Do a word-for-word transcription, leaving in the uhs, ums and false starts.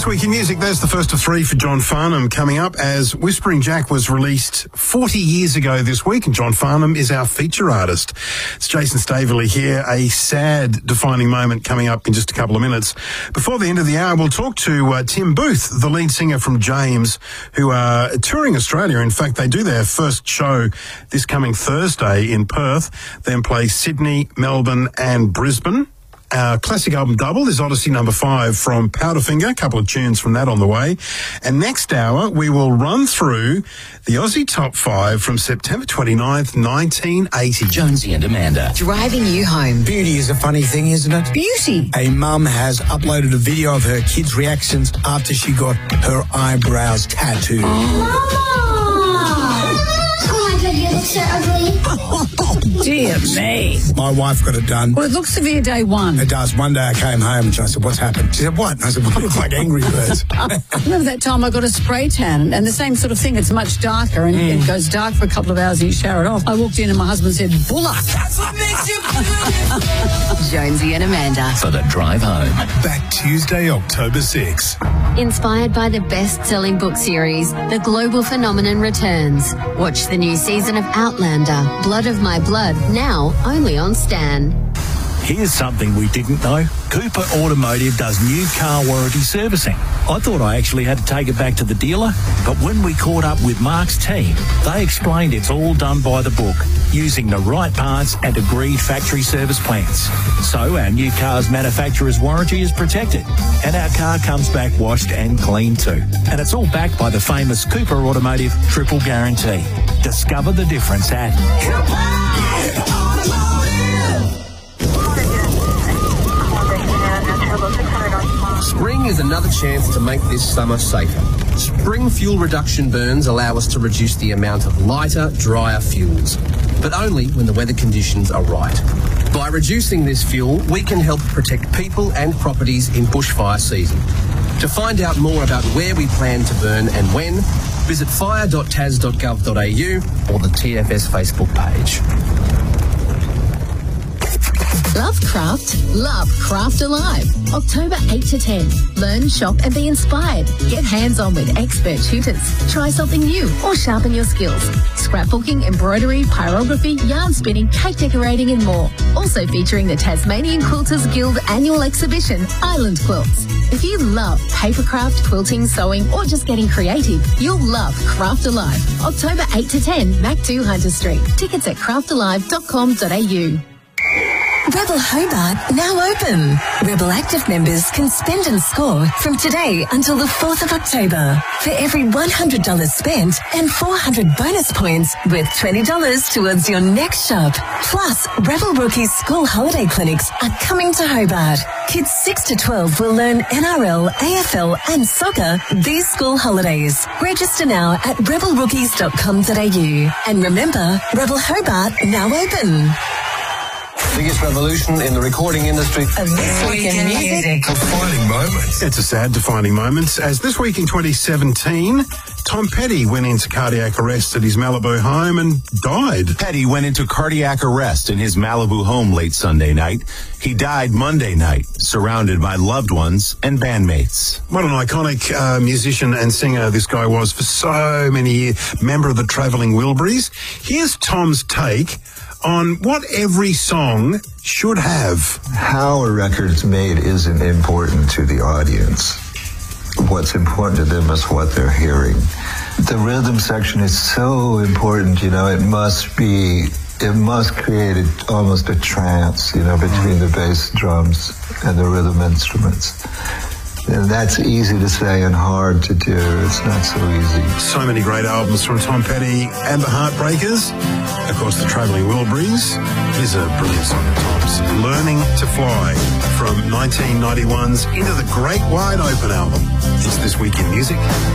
This week in music, there's the first of three for John Farnham coming up, as Whispering Jack was released forty years ago this week, and John Farnham is our feature artist. It's Jason Staveley here. A sad defining moment coming up in just a couple of minutes. Before the end of the hour, we'll talk to uh, Tim Booth, the lead singer from James, who are touring Australia. In fact, they do their first show this coming Thursday in Perth, then play Sydney, Melbourne and Brisbane. Our classic album double is Odyssey number five from Powderfinger, a couple of tunes from that on the way. And next hour, we will run through the Aussie Top five from September twenty-ninth, nineteen eighty. Jonesy and Amanda. Driving you home. Beauty is a funny thing, isn't it? Beauty. A mum has uploaded a video of her kids' reactions after she got her eyebrows tattooed. So ugly. Dear me. My wife got it done. Well, it looks severe day one. It does. One day I came home and I said, what's happened? She said, what? And I said, well, I look like Angry Birds. Remember that time I got a spray tan, and the same sort of thing. It's much darker, and mm. it goes dark for a couple of hours and you shower it off. I walked in and my husband said, Bulla. That's what makes you beautiful. Jonesy and Amanda. For the drive home. Back Tuesday, October sixth. Inspired by the best-selling book series, The Global Phenomenon returns. Watch the new season of Outlander, Blood of My Blood, now only on Stan. Here's something we didn't know. Cooper Automotive does new car warranty servicing. I thought I actually had to take it back to the dealer, but when we caught up with Mark's team, they explained it's all done by the book, using the right parts and agreed factory service plans. So our new car's manufacturer's warranty is protected, and our car comes back washed and clean too. And it's all backed by the famous Cooper Automotive Triple Guarantee. Discover the difference at Cooper Automotive. Spring is another chance to make this summer safer. Spring fuel reduction burns allow us to reduce the amount of lighter, drier fuels, but only when the weather conditions are right. By reducing this fuel, we can help protect people and properties in bushfire season. To find out more about where we plan to burn and when, visit fire dot tas dot gov dot a u or the T F S Facebook page. Love craft? Love Craft Alive. October eighth to ten. Learn, shop and be inspired. Get hands-on with expert tutors. Try something new or sharpen your skills. Scrapbooking, embroidery, pyrography, yarn spinning, cake decorating and more. Also featuring the Tasmanian Quilters Guild annual exhibition, Island Quilts. If you love papercraft, quilting, sewing or just getting creative, you'll love Craft Alive. October eighth to ten, Mac two Hunter Street. Tickets at craft alive dot com dot a u. Rebel Hobart now open. Rebel Active members can spend and score from today until the fourth of October. For every one hundred dollars spent and four hundred bonus points worth twenty dollars towards your next shop. Plus, Rebel Rookies school holiday clinics are coming to Hobart. Kids six to twelve will learn N R L, A F L and soccer these school holidays. Register now at rebel rookies dot com dot a u. And remember, Rebel Hobart now open. Biggest revolution in the recording industry. Of this week in music. Defining moments. It's a sad defining moment, as this week in twenty seventeen, Tom Petty went into cardiac arrest at his Malibu home and died. Petty went into cardiac arrest in his Malibu home late Sunday night. He died Monday night, surrounded by loved ones and bandmates. What an iconic uh, musician and singer this guy was for so many years. Member of the Travelling Wilburys. Here's Tom's take on what every song should have. How a record is made isn't important to the audience. What's important to them is what they're hearing. The rhythm section is so important, you know, it must be, it must create a, almost a trance, you know, between the bass drums and the rhythm instruments. And that's easy to say and hard to do. It's not so easy. So many great albums from Tom Petty and the Heartbreakers. Of course, the Travelling Wilburys. Here's a brilliant song of Tom's, Learning to Fly, from nineteen ninety-one's Into the Great Wide Open album. It's This Week in Music.